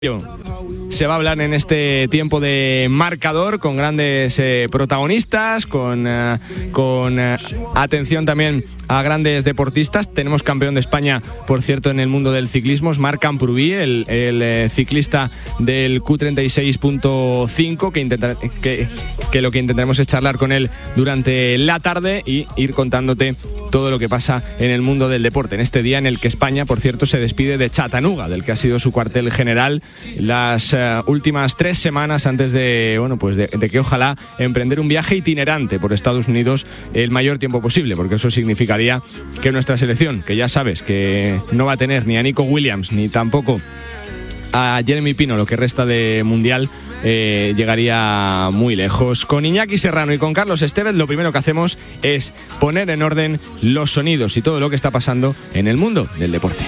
Se va a hablar en este tiempo de marcador con grandes protagonistas, con atención también a grandes deportistas. Tenemos campeón de España, por cierto, en el mundo del ciclismo, Marc Camprubí, el ciclista del Q36.5, que lo que intentaremos es charlar con él durante la tarde y ir contándote todo lo que pasa en el mundo del deporte, en este día en el que España, por cierto, se despide de Chattanooga, del que ha sido su cuartel general las últimas 3 semanas antes de que ojalá emprender un viaje itinerante por Estados Unidos el mayor tiempo posible, porque eso significaría que nuestra selección, que ya sabes que no va a tener ni a Nico Williams ni tampoco a Jeremy Pino lo que resta de Mundial, llegaría muy lejos. Con Iñaki Serrano y con Carlos Estevez lo primero que hacemos es poner en orden los sonidos y todo lo que está pasando en el mundo del deporte.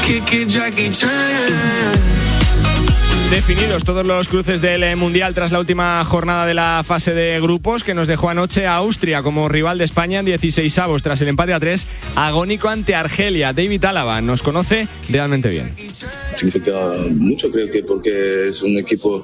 Definidos todos los cruces del Mundial tras la última jornada de la fase de grupos, que nos dejó anoche a Austria como rival de España en 16avos tras el empate a 3 agónico ante Argelia. David Álava nos conoce realmente bien. Significa mucho, creo que porque es un equipo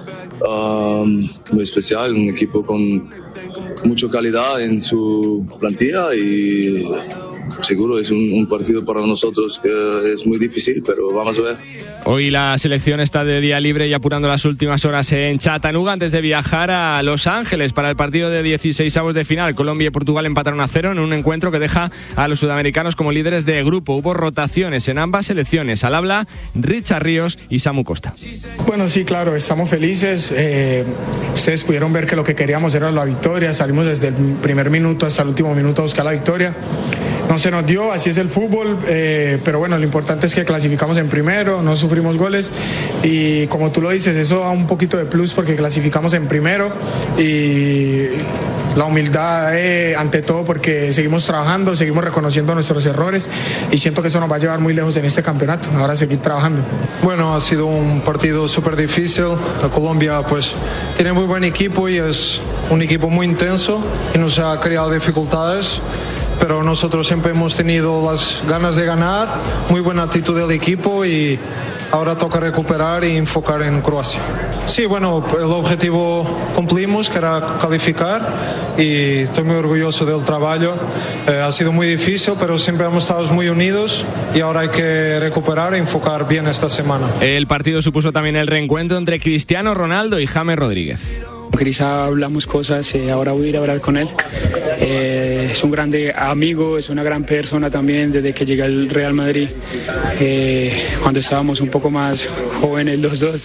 muy especial, un equipo con mucha calidad en su plantilla y seguro es un partido para nosotros que es muy difícil, pero vamos a ver. Hoy la selección está de día libre y apurando las últimas horas en Chattanooga antes de viajar a Los Ángeles para el partido de 16avos de final. Colombia y Portugal empataron a 0 en un encuentro que deja a los sudamericanos como líderes de grupo. Hubo rotaciones en ambas selecciones. Al habla Richard Ríos y Samu Costa. Bueno, sí, claro, estamos felices. Ustedes pudieron ver que lo que queríamos era la victoria. Salimos desde el primer minuto hasta el último minuto a buscar la victoria. No se nos dio, así es el fútbol, pero bueno, lo importante es que clasificamos en primero, no sufrimos goles y como tú lo dices, eso da un poquito de plus porque clasificamos en primero y la humildad ante todo porque seguimos trabajando, seguimos reconociendo nuestros errores y siento que eso nos va a llevar muy lejos en este campeonato, ahora seguir trabajando. Bueno, ha sido un partido súper difícil. Colombia pues tiene muy buen equipo y es un equipo muy intenso y nos ha creado dificultades. Pero nosotros siempre hemos tenido las ganas de ganar, muy buena actitud del equipo y ahora toca recuperar y enfocar en Croacia. Sí, bueno, el objetivo cumplimos, que era calificar y estoy muy orgulloso del trabajo. Ha sido muy difícil, pero siempre hemos estado muy unidos y ahora hay que recuperar e enfocar bien esta semana. El partido supuso también el reencuentro entre Cristiano Ronaldo y James Rodríguez. Cris, hablamos cosas, ahora voy a ir a hablar con él. Es un grande amigo, es una gran persona también desde que llegué al Real Madrid, cuando estábamos un poco más jóvenes los dos.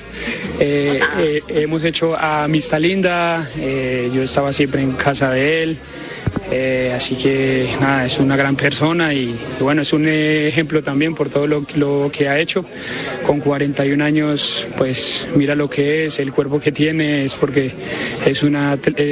Hemos hecho amistad linda, yo estaba siempre en casa de él. Así que nada, es una gran persona y bueno, es un ejemplo también por todo lo que ha hecho. Con 41 años, pues mira lo que es, el cuerpo que tiene, es porque es una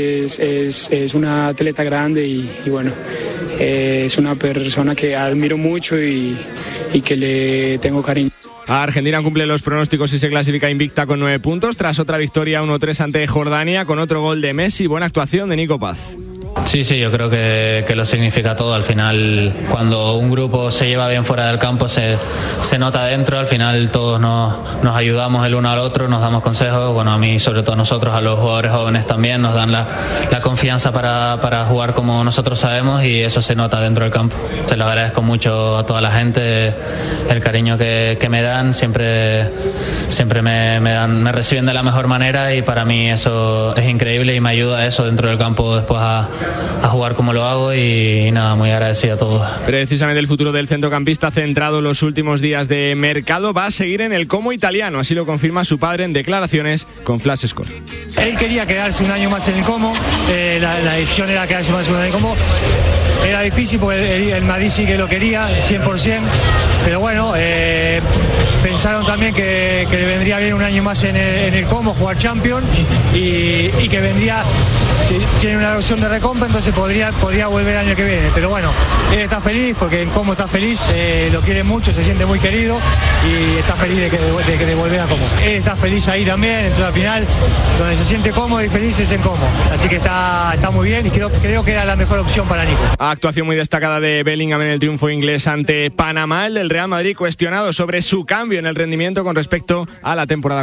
atleta grande y bueno, es una persona que admiro mucho y que le tengo cariño. Argentina cumple los pronósticos y se clasifica invicta con 9 puntos tras otra victoria 1-3 ante Jordania con otro gol de Messi. Buena actuación de Nico Paz. Sí, yo creo que lo significa todo. Al final, cuando un grupo se lleva bien fuera del campo, se nota dentro. Al final todos nos ayudamos el uno al otro, nos damos consejos. Bueno, a mí, sobre todo nosotros, a los jugadores jóvenes también, nos dan la confianza para jugar como nosotros sabemos y eso se nota dentro del campo. Se lo agradezco mucho a toda la gente, el cariño que me dan. Siempre me reciben de la mejor manera y para mí eso es increíble y me ayuda eso dentro del campo después a jugar como lo hago y nada, muy agradecido a todos. Precisamente el futuro del centrocampista, centrado los últimos días de mercado, va a seguir en el Como italiano, así lo confirma su padre en declaraciones con Flash Score. Él quería quedarse un año más en el Como, la decisión era quedarse más un año en el Como. Era difícil porque el Madrid sí que lo quería, 100%, pero bueno, pensaron también que le vendría bien un año más en el Como, jugar Champions y que vendría, tiene una opción de recompra, entonces podría volver el año que viene, pero bueno, él está feliz porque en Como está feliz, lo quiere mucho, se siente muy querido y está feliz de volver a Como. Él está feliz ahí también, entonces al final donde se siente cómodo y feliz es en Como, así que está muy bien y creo que era la mejor opción para Nico. Actuación muy destacada de Bellingham en el triunfo inglés ante Panamá. El del Real Madrid cuestionado sobre su cambio en en el rendimiento con respecto a la temporada